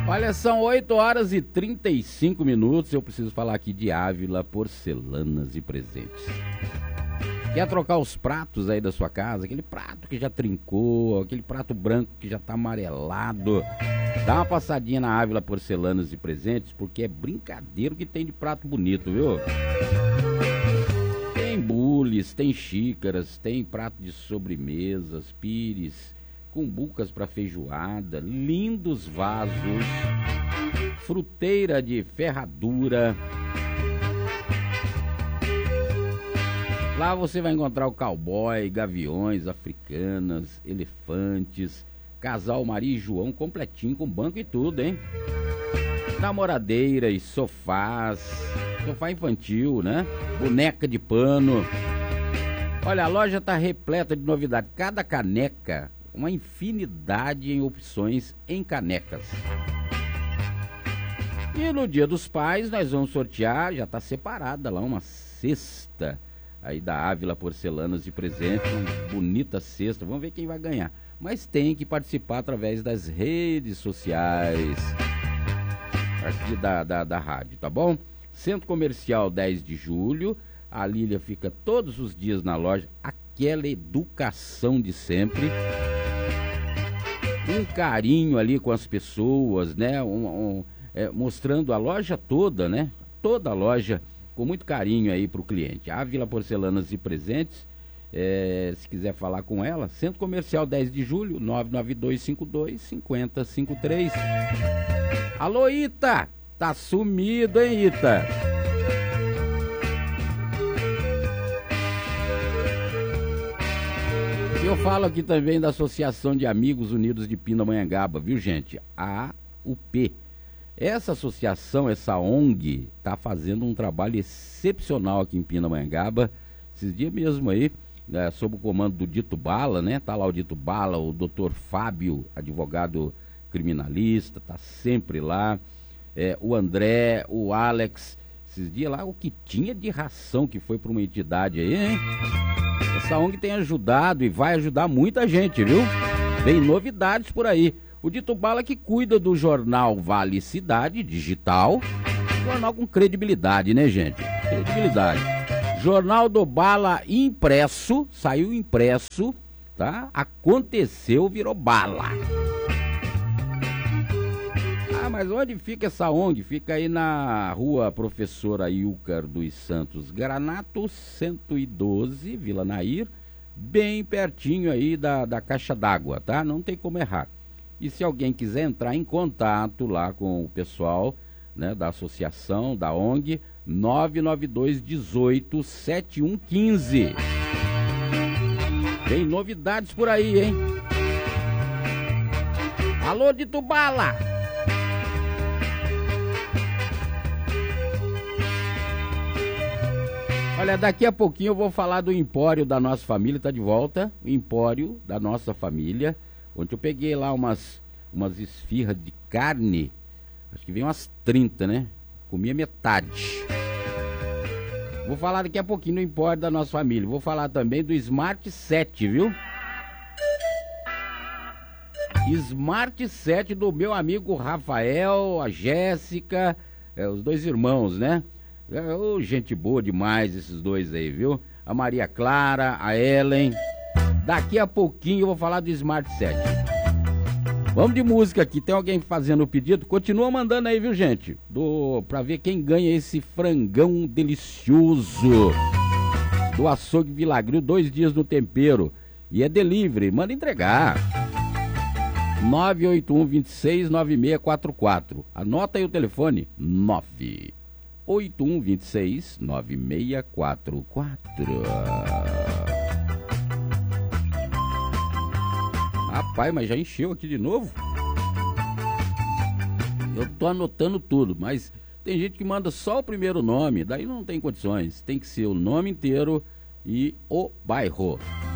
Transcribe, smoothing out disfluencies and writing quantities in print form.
Olha, são 8h35. Eu preciso falar aqui de Ávila Porcelanas e Presentes. Quer trocar os pratos aí da sua casa? Aquele prato que já trincou, aquele prato branco que já tá amarelado. Dá uma passadinha na Ávila Porcelanas e Presentes, porque é brincadeira que tem de prato bonito, viu? Tem bules, tem xícaras, tem prato de sobremesas, pires, cumbucas para feijoada, lindos vasos, fruteira de ferradura. Lá você vai encontrar o cowboy, gaviões, africanas, elefantes, casal Maria e João completinho com banco e tudo, hein? Namoradeiras, sofás, sofá infantil, né? Boneca de pano. Olha, a loja tá repleta de novidades. Cada caneca, uma infinidade em opções em canecas. E no Dia dos Pais nós vamos sortear, já tá separada lá uma cesta aí da Ávila Porcelanas e Presentes, uma bonita cesta. Vamos ver quem vai ganhar. Mas tem que participar através das redes sociais aqui da rádio, tá bom? Centro Comercial 10 de Julho. A Lília fica todos os dias na loja. Aquela educação de sempre. Um carinho ali com as pessoas, né? Mostrando a loja toda, né? Toda a loja com muito carinho aí pro cliente. Ávila Porcelanas e Presentes. Se quiser falar com ela, Centro Comercial 10 de Julho, 99252-5053. Alô, Ita! Tá sumido, hein, Ita? Eu falo aqui também da Associação de Amigos Unidos de Pindamonhangaba, viu, gente? A AUP. Essa associação, essa ONG, tá fazendo um trabalho excepcional aqui em Pindamonhangaba. Esses dias mesmo aí, sob o comando do Dito Bala, né? Tá lá o Dito Bala, o doutor Fábio, advogado criminalista, tá sempre lá. O André, o Alex, esses dias lá, o que tinha de ração que foi para uma entidade aí, hein? Essa ONG tem ajudado e vai ajudar muita gente, viu? Tem novidades por aí. O Dito Bala que cuida do jornal Vale Cidade Digital, jornal com credibilidade, né, gente? Credibilidade. Jornal do Bala impresso, saiu impresso, tá? Aconteceu, virou bala. Mas onde fica essa ONG? Fica aí na rua Professora Ilcar dos Santos Granato, 112, Vila Nair, bem pertinho aí da caixa d'água, tá? Não tem como errar. E se alguém quiser entrar em contato lá com o pessoal, né, da associação, da ONG, 992187115. Tem novidades por aí, hein? Alô, Dito Bala! Olha, daqui a pouquinho eu vou falar do Empório da Nossa Família, tá de volta, o Empório da Nossa Família, onde eu peguei lá umas esfirras de carne, acho que vem umas 30, né? Comi a metade. Vou falar daqui a pouquinho do Empório da Nossa Família, vou falar também do Smart 7, viu? Smart 7 do meu amigo Rafael, a Jéssica, os dois irmãos, né? Gente boa demais esses dois aí, viu? A Maria Clara, a Ellen. Daqui a pouquinho eu vou falar do Smart 7. Vamos de música aqui, tem alguém fazendo o pedido? Continua mandando aí, viu, gente? Pra ver quem ganha esse frangão delicioso do Açougue Vilagril, 2 dias no tempero. E é delivery, manda entregar. 981269644. Anota aí o telefone, 981269644. Rapaz, mas já encheu aqui de novo? Eu tô anotando tudo, mas tem gente que manda só o primeiro nome, daí não tem condições. Tem que ser o nome inteiro e o bairro.